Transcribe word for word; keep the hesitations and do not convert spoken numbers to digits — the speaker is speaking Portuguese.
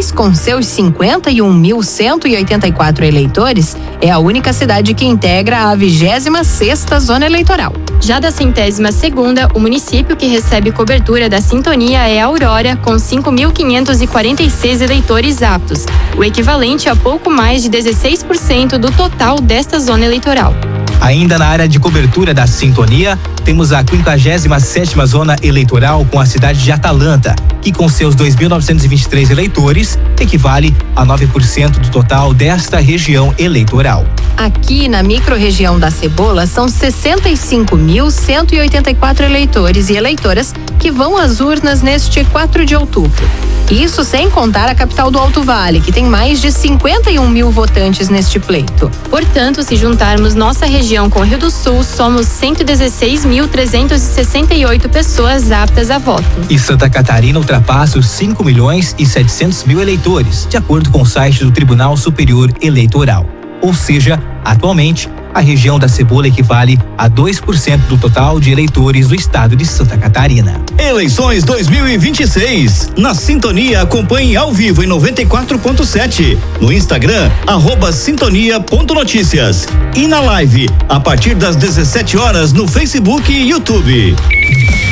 Goiás, com seus cinquenta e um mil cento e oitenta e quatro eleitores, é a única cidade que integra a vigésima sexta zona eleitoral. Já da centésima segunda, o município que recebe cobertura da sintonia é Aurora, com cinco mil quinhentos e quarenta e seis eleitores aptos, o equivalente a pouco mais de dezesseis por cento do total desta zona eleitoral. Ainda na área de cobertura da sintonia, temos a quinquagésima sétima zona eleitoral com a cidade de Atalanta, que com seus dois mil novecentos e vinte e três eleitores, equivale a nove por cento do total desta região eleitoral. Aqui na microrregião da Cebola são sessenta e cinco mil cento e oitenta e quatro eleitores e eleitoras que vão às urnas neste quatro de outubro. Isso sem contar a capital do Alto Vale, que tem mais de cinquenta e um mil votantes neste pleito. Portanto, se juntarmos nossa região com o Rio do Sul, somos cento e dezesseis mil trezentos e sessenta e oito pessoas aptas a voto. E Santa Catarina ultrapassa os cinco milhões e setecentos mil eleitores, de acordo com o site do Tribunal Superior Eleitoral. Ou seja, atualmente, a região da Cebola equivale a dois por cento do total de eleitores do estado de Santa Catarina. Eleições dois mil e vinte e seis. Na Sintonia, acompanhe ao vivo em noventa e quatro ponto sete. No Instagram, arroba sintonia ponto notícias. E na live, a partir das dezessete horas no Facebook e YouTube.